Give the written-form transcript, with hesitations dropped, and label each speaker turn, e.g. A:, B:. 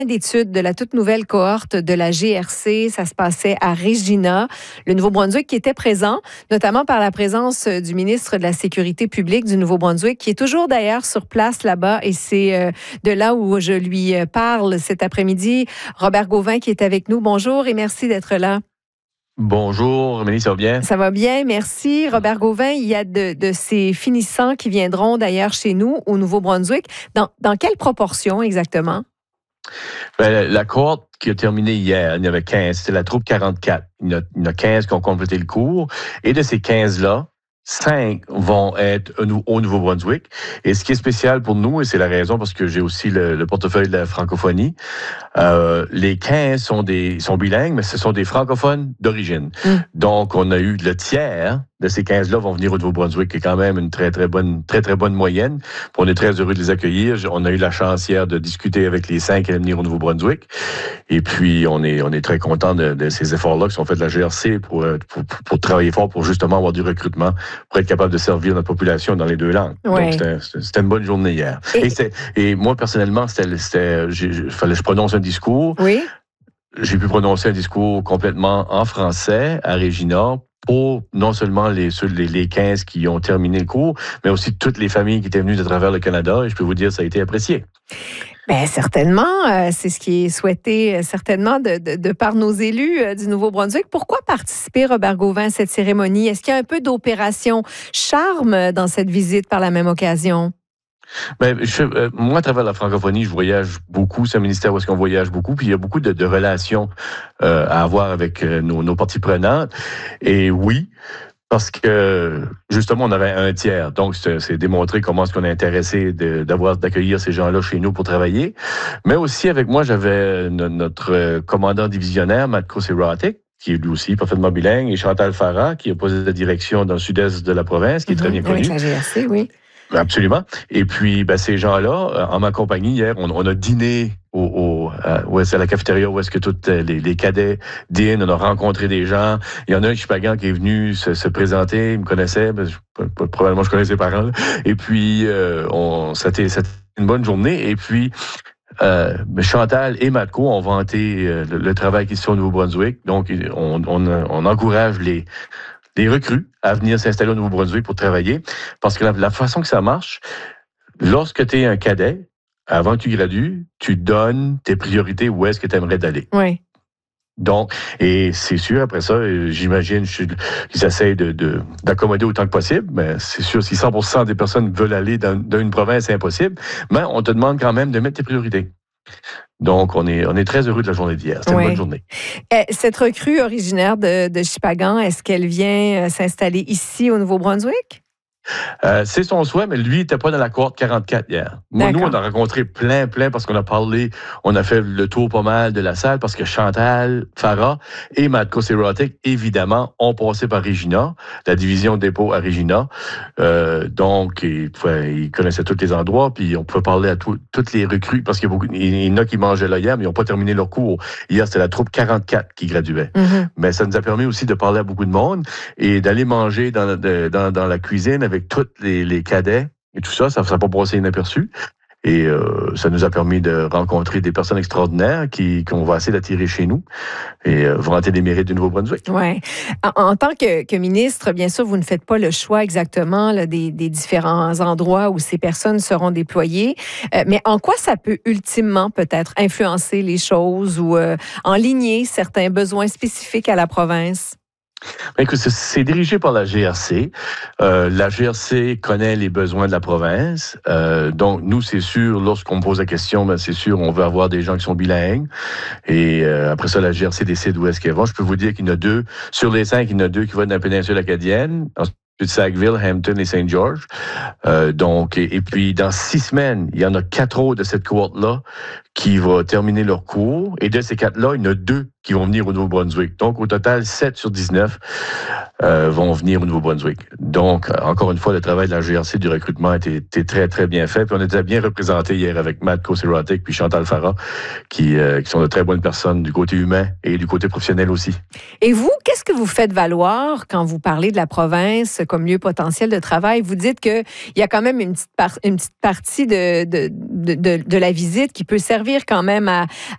A: D'études de la toute nouvelle cohorte de la GRC. Ça se passait à Regina, le Nouveau-Brunswick, qui était présent, notamment par la présence du ministre de la Sécurité publique du Nouveau-Brunswick, qui est toujours d'ailleurs sur place là-bas. Et c'est de là où je lui parle cet après-midi. Robert Gauvin qui est avec nous. Bonjour et merci d'être là.
B: Bonjour, Amélie, ça va bien?
A: Ça va bien, merci. Robert Gauvin, il y a de ces finissants qui viendront d'ailleurs chez nous, au Nouveau-Brunswick. Dans quelle proportion exactement?
B: La cohorte qui a terminé hier, il y avait 15, c'était la troupe 44. Il y en a 15 qui ont complété le cours. Et de ces 15-là, 5 vont être au Nouveau-Brunswick. Et ce qui est spécial pour nous, et c'est la raison parce que j'ai aussi le portefeuille de la francophonie, les 15 sont bilingues, mais ce sont des francophones d'origine. Donc, on a eu le tiers de ces 15-là vont venir au Nouveau-Brunswick, qui est quand même une très bonne moyenne. Puis on est très heureux de les accueillir. On a eu la chance hier de discuter avec les 5 qui allaient venir au Nouveau-Brunswick. Et puis, on est très content de ces efforts-là qui sont faits de la GRC pour travailler fort, pour justement avoir du recrutement, pour être capable de servir notre population dans les deux langues.
A: Ouais.
B: Donc, c'était une bonne journée hier. Et moi, personnellement, fallait que je prononce un discours.
A: Oui.
B: J'ai pu prononcer un discours complètement en français à Regina pour non seulement les 15 qui ont terminé le cours, mais aussi toutes les familles qui étaient venues de travers le Canada. Et je peux vous dire, ça a été apprécié.
A: Bien, certainement. C'est ce qui est souhaité, certainement, de par nos élus du Nouveau-Brunswick. Pourquoi participer, Robert Gauvin, à cette cérémonie? Est-ce qu'il y a un peu d'opération charme dans cette visite par la même occasion?
B: Ben, moi, à travers la francophonie, je voyage beaucoup. C'est un ministère où est-ce qu'on voyage beaucoup. Puis il y a beaucoup de relations à avoir avec nos parties prenantes. Et oui, parce que justement, on avait un tiers. Donc, c'est démontré comment est-ce qu'on est intéressé d'accueillir ces gens-là chez nous pour travailler. Mais aussi, avec moi, j'avais notre commandant divisionnaire, Matko Sirotic, qui est lui aussi parfaitement bilingue, et Chantal Farah, qui a posé la direction dans le sud-est de la province, qui est très bien connue.
A: Avec la GRC, oui.
B: Absolument. Et puis, ces gens-là, en ma compagnie, hier, on a dîné à la cafétéria où est-ce que tous les cadets dînent. On a rencontré des gens. Il y en a un Chipagan qui est venu se présenter. Il me connaissait. Probablement, je connais ses parents. Là. Et puis, c'était une bonne journée. Et puis, Chantal et Matko ont vanté le travail qu'ils font au Nouveau-Brunswick. Donc, on encourage les recrues à venir s'installer au Nouveau-Brunswick pour travailler. Parce que la façon que ça marche, lorsque tu es un cadet, avant que tu gradues, tu donnes tes priorités où est-ce que tu aimerais d'aller.
A: Oui.
B: Donc, et c'est sûr, après ça, j'imagine qu'ils essayent d'accommoder autant que possible, mais c'est sûr, si 100% des personnes veulent aller dans une province, c'est impossible, mais on te demande quand même de mettre tes priorités. Donc, on est très heureux de la journée d'hier. C'était une bonne journée.
A: Cette recrue originaire de Chipagan, est-ce qu'elle vient s'installer ici au Nouveau-Brunswick?
B: C'est son souhait, mais lui, il n'était pas dans la cohorte 44 hier. Moi, nous, on a rencontré plein, parce qu'on a parlé, on a fait le tour pas mal de la salle, parce que Chantal Farah et Matko Sirotic, évidemment, ont passé par Regina, la division dépôt à Regina. Donc, ils connaissaient tous les endroits, puis on pouvait parler à toutes les recrues, parce qu'il y en a qui mangeaient là hier, mais ils n'ont pas terminé leur cours. Hier, c'était la troupe 44 qui graduait. Mm-hmm. Mais ça nous a permis aussi de parler à beaucoup de monde et d'aller manger dans la cuisine avec tous les cadets et tout ça. Ça n'a pas passé inaperçu. Et ça nous a permis de rencontrer des personnes extraordinaires qu'on va essayer d'attirer chez nous et vanter des mérites du Nouveau-Brunswick.
A: Oui. En tant que ministre, bien sûr, vous ne faites pas le choix exactement là, des différents endroits où ces personnes seront déployées. Mais en quoi ça peut ultimement peut-être influencer les choses ou enligner certains besoins spécifiques à la province?
B: Écoute, c'est dirigé par la GRC. La GRC connaît les besoins de la province. Donc, nous, c'est sûr, lorsqu'on pose la question, c'est sûr, on veut avoir des gens qui sont bilingues. Et après ça, la GRC décide où est-ce qu'elle va. Je peux vous dire qu'il y en a 2. Sur les 5, il y en a 2 qui vont dans la péninsule acadienne. Ensuite, Sackville, Hampton et Saint George. Et puis, dans 6 semaines, il y en a 4 autres de cette cohorte-là qui vont terminer leur cours. Et de ces 4-là, il y en a 2 qui vont venir au Nouveau-Brunswick. Donc, au total, 7 sur 19 vont venir au Nouveau-Brunswick. Donc, encore une fois, le travail de la GRC du recrutement était très, très bien fait. Puis on était bien représentés hier avec Matko Sirotic puis Chantal Farah, qui sont de très bonnes personnes du côté humain et du côté professionnel aussi.
A: Et vous, qu'est-ce que vous faites valoir quand vous parlez de la province comme lieu potentiel de travail? Vous dites qu'il y a quand même une petite partie de la visite qui peut servir quand même